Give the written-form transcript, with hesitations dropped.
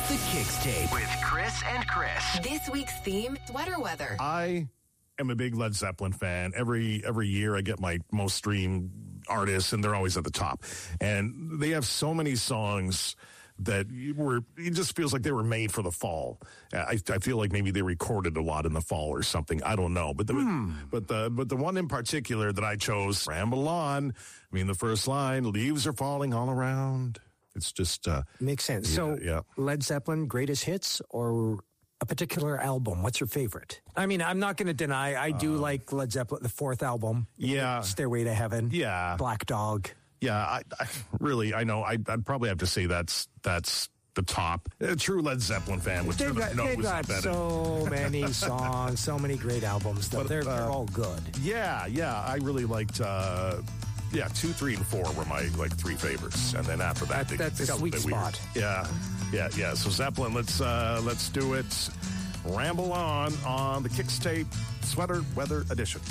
The Kicks Tape with Chris and Chris. This week's theme, sweater weather. I am a big Led Zeppelin fan. Every year I get my most streamed artists, and they're always at the top. And they have so many songs that it just feels like they were made for the fall. I feel like maybe they recorded a lot in the fall or something. I don't know. But the one in particular that I chose, Ramble On. I mean, the first line, leaves are falling all around. It's just... Makes sense. Led Zeppelin, greatest hits or a particular album? What's your favorite? I mean, I'm not going to deny, I do like Led Zeppelin, the fourth album. Yeah. Stairway to Heaven. Yeah. Black Dog. Yeah, I know. I'd probably have to say that's the top. A true Led Zeppelin fan would They've got so many songs, so many great albums, though. They're all good. Yeah, I really liked... 2, 3, and 4 were my three favorites, and then after that, that's a sweet spot. Weird. Yeah. So Zeppelin, let's do it. Ramble on the Kicks Tape Sweater Weather Edition.